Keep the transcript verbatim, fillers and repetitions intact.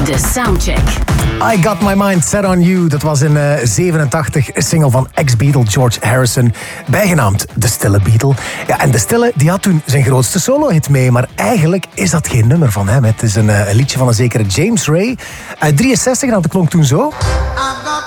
De Soundcheck. I Got My Mind Set On You. Dat was in uh, zevenentachtig een single van ex-Beatle George Harrison, bijgenaamd De Stille Beatle. Ja, en De Stille die had toen zijn grootste solo-hit mee, maar eigenlijk is dat geen nummer van hem. Het is een, uh, een liedje van een zekere James Ray uit drieënzestig en dat klonk toen zo.